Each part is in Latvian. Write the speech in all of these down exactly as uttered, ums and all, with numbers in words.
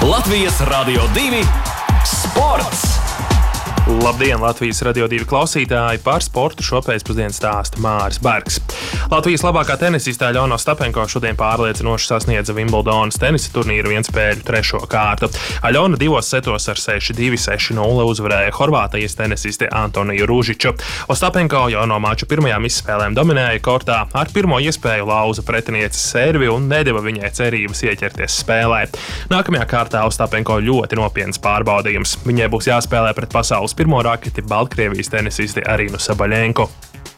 Latvijas Radio divi sports! Labdien, Latvijas Radio divi klausītāji! Par sportu šopēcpusdienu stāsta Māris Bergs. Latvijas labākā tenisistē Aļona Ostapenko šodien pārliecinoši sasniedza Vimbeldonas tenisa turnīra vienspēļu trešo kārtu. Aļona divos setos ar seši divi, seši nulle uzvarēja Horvātijas tenisisti Antoniju Ružiču. Ostapenko jau no mača pirmajām izspēlēm dominēja kortā, ar pirmo iespēju lauza pretinieces servi un nedeva viņai cerības ieķerties spēlē. Nākamajā kārtā Ostapenko ļoti nopietns pārbaudījums. Viņai būs jāspēlē pret pasaules pirmo raketi Baltkrievijas tenisisti Arinu Sabaļenko.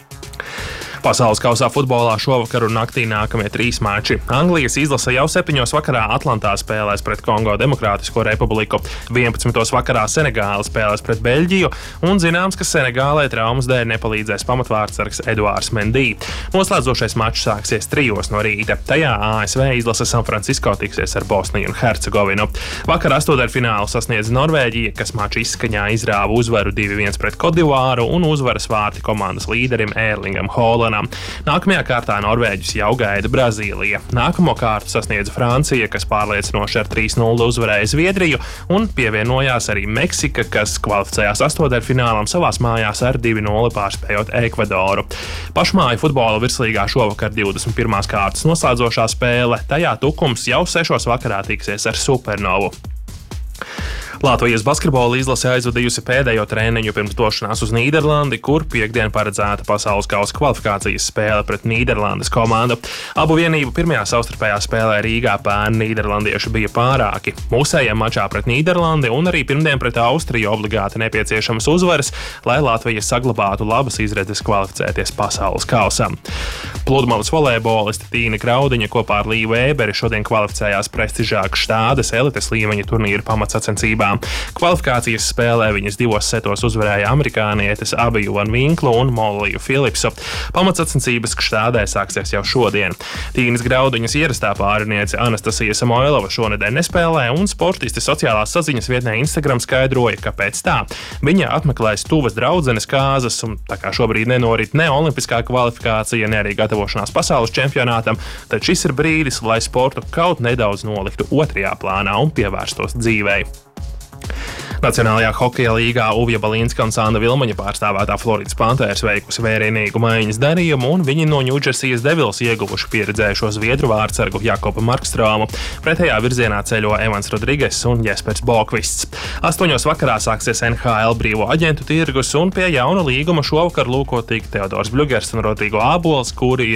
Pasaules kausā futbolā šovakar un naktī nākamie trīs mači. Anglijas izlase jau septiņos vakarā Atlantā spēlēs pret Kongo Demokrātisko republiku. vienpadsmitos vakarā Senegāla spēlēs pret Beļģiju, un zināms, ka Senegālai traumas dēļ nepalīdzēs pamatvārdsargs Eduards Mendī. Noslēdzošais mačs sāksies trijos no rīta. Tajā A S V izlase San Francisco tiksies ar Bosniju un Hercegovinu. Vakar astoņdaļfinālu sasniedz Norvēģija, kas mača izskaņā izrāva uzvaru divi viens pret Kodivāru un uzvaras vārti komandas līderim Ērlingam Haalandam. Nākamajā kārtā Norvēģis jau gaida Brazīlija. Nākamo kārtu sasniedza Francija, kas pārliecinoši ar trīs nulle uzvarēja Zviedriju, un pievienojās arī Meksika, kas kvalificējās astoņdaļfinālam savās mājās ar divi nulle pārspējot Ekvadoru. Pašmāju futbola virslīgā šovakar divdesmit pirmās kārtas noslēdzošā spēle. Tajā Tukums jau sešos vakarā tiksies ar Supernovu. Latvijas basketbola izlase aizvadījusi pēdējo treniņu pirms došanās uz Nīderlandi, kur piektdien paredzēta pasaules kausa kvalifikācijas spēle pret Nīderlandes komandu. Abu vienību pirmajā savstarpējā spēlē Rīgā pērn nīderlandieši bija pārāki. Mūsējiem mačā pret Nīderlandi un arī pirmdien pret Austriju obligāti nepieciešamas uzvaras, lai Latvija saglabātu labas izredzes kvalificēties pasaules kausam. Pludmales volejbolisti Tīna Graudiņa kopā ar Līvu Ēberi šodien kvalificējās prestižākas štādes elites līmeņa turnīra pamatsacensībā. Kvalifikācijas spēlē viņas divos setos uzvarēja amerikānietes Abiju Van Vinklu un Molliju Philipsu. Pamatsacensības štādē sāksies jau šodien. Tīnas Graudiņas ierastā pāriniece Anastasija Samoilova šonedēļ nespēlē, un sportisti sociālās saziņas vietnē Instagram skaidroja, kāpēc tā. Viņa apmeklēs tuvas draudzenes kāzas, un tā kā šobrīd nenorit ne olimpiskā kvalifikācija, ne arī gatavošanās pasaules čempionātam, tad šis ir brīdis, lai sportu kaut nedaudz noliktu otrajā plānā un pievērstos dzīvei. Nacionālajā hokeja līgā Uvja Balinska un Sanda Vilmaņa pārstāvētā Floridas Panthers veikusi vērienīgu maiņas darījumu, un viņi no Ņūdžersijas Devils ieguvuši pieredzējušo zviedru vārdsargu Jakobu Markstrāmu. Pretējā virzienā ceļo Evans Rodriges un Jespers Bokvists. Astoņos vakarā sāksies N H L brīvo aģentu tirgus, un pie jauna līguma šovakar lūko tik Teodors Bļugers un Rodrigo Ābols, kuri